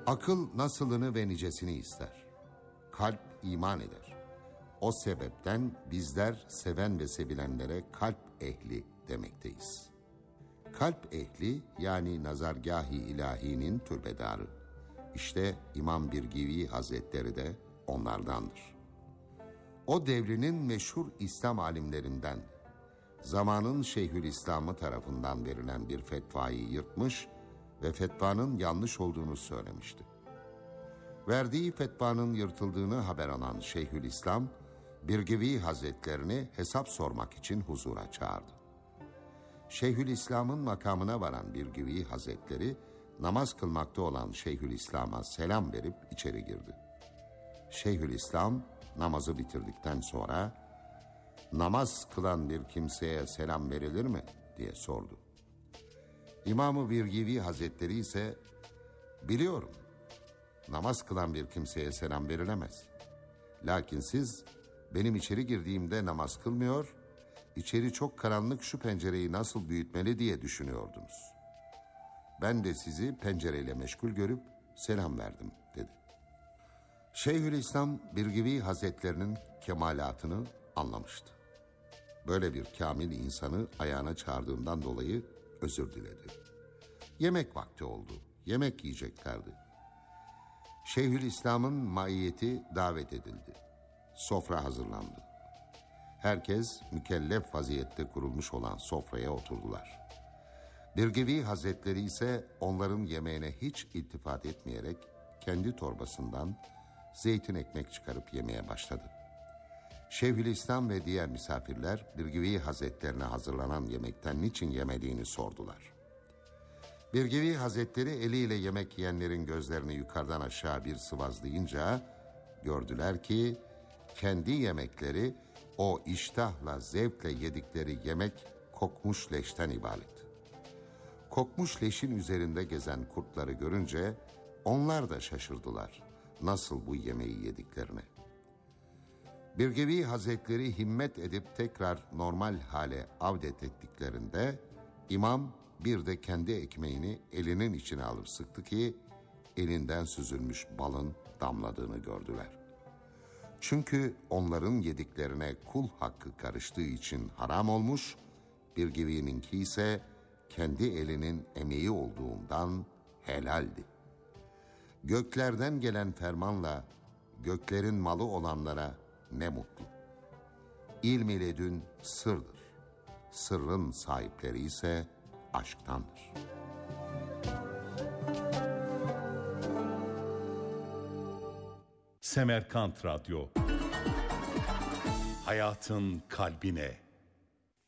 Akıl nasılını ve nicesini ister. Kalp iman eder. O sebepten bizler seven ve sevilenlere kalp ehli demekteyiz. Kalp ehli yani nazargâh-ı ilahinin türbedarı. İşte İmam Birgivi Hazretleri de onlardandır. O devrinin meşhur İslam alimlerinden, zamanın Şeyhülislam'ı tarafından verilen bir fetvayı yırtmış ve fetvanın yanlış olduğunu söylemişti. Verdiği fetvanın yırtıldığını haber alan Şeyhülislam, Birgivi Hazretlerini hesap sormak için huzura çağırdı. Şeyhülislam'ın makamına varan Birgivi Hazretleri, namaz kılmakta olan Şeyhülislam'a selam verip içeri girdi. Şeyhülislam namazı bitirdikten sonra, "Namaz kılan bir kimseye selam verilir mi?" diye sordu. İmam-ı Birgivi Hazretleri ise, "Biliyorum, namaz kılan bir kimseye selam verilemez. Lakin siz benim içeri girdiğimde namaz kılmıyor, içeri çok karanlık, şu pencereyi nasıl büyütmeli diye düşünüyordunuz. Ben de sizi pencereyle meşgul görüp selam verdim," dedi. Şeyhülislam Birgivi Hazretlerinin kemalatını anlamıştı. Böyle bir kamil insanı ayağına çağırdığından dolayı özür diledi. Yemek vakti oldu. Yemek yiyeceklerdi. Şeyhülislam'ın maiyeti davet edildi. Sofra hazırlandı. Herkes mükellef vaziyette kurulmuş olan sofraya oturdular. Birgivi Hazretleri ise onların yemeğine hiç iltifat etmeyerek kendi torbasından zeytin ekmek çıkarıp yemeye başladı. Şeyhülislam ve diğer misafirler Birgivi Hazretlerine hazırlanan yemekten niçin yemediğini sordular. Birgivi Hazretleri eliyle yemek yiyenlerin gözlerini yukarıdan aşağı bir sıvazlayınca gördüler ki kendi yemekleri o iştahla, zevkle yedikleri yemek kokmuş leşten ibaret. Kokmuş leşin üzerinde gezen kurtları görünce onlar da şaşırdılar nasıl bu yemeği yediklerine. Birgivi Hazretleri himmet edip tekrar normal hale avdet ettiklerinde imam bir de kendi ekmeğini elinin içine alıp sıktı ki elinden süzülmüş balın damladığını gördüler. Çünkü onların yediklerine kul hakkı karıştığı için haram olmuş, Birgivi'ninki ise kendi elinin emeği olduğundan helaldi. Göklerden gelen fermanla göklerin malı olanlara ne mutlu. İlm ile dün sırdır. Sırrın sahipleri ise aşktandır. Semerkant Radyo. Hayatın kalbine.